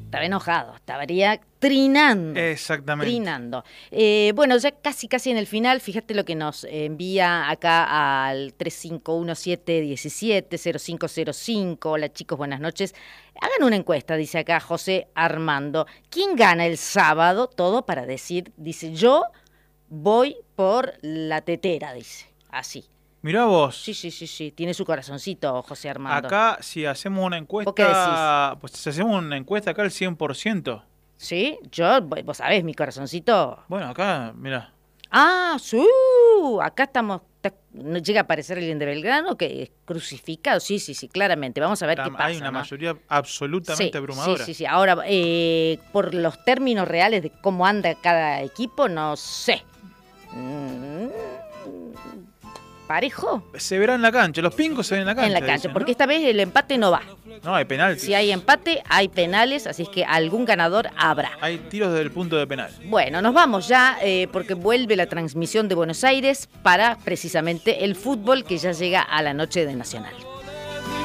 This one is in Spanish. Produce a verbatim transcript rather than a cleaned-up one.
Estaba enojado, estaría trinando. Exactamente. Trinando. Eh, bueno, ya casi casi en el final, fíjate lo que nos envía acá al tres cinco uno siete uno siete cero cinco cero cinco. Hola chicos, buenas noches. Hagan una encuesta, dice acá José Armando. ¿Quién gana el sábado? Todo para decir, dice, yo voy por la tetera, dice, así. Mirá vos. Sí, sí, sí, sí, tiene su corazoncito José Armando. Acá, si hacemos una encuesta, ¿Vos qué decís? pues si hacemos una encuesta acá, el cien por ciento. ¿Sí? Yo, vos sabés, mi corazoncito. Bueno, acá, mirá. Ah, sí, acá estamos, no llega a aparecer alguien de Belgrano que es crucificado, sí, sí, sí, claramente, vamos a ver qué pasa. Hay una ¿no? mayoría absolutamente sí, abrumadora. Sí, sí, sí, ahora, eh, por los términos reales de cómo anda cada equipo, no sé. Mm, ¿Parejo? Se verá en la cancha, los pingos se ven en la cancha. En la cancha, dicen, porque ¿no? esta vez el empate no va. No, hay penaltis. Si hay empate, hay penales, así es que algún ganador habrá. Hay tiros desde el punto de penal. Bueno, nos vamos ya eh, porque vuelve la transmisión de Buenos Aires para precisamente el fútbol que ya llega a la noche de Nacional.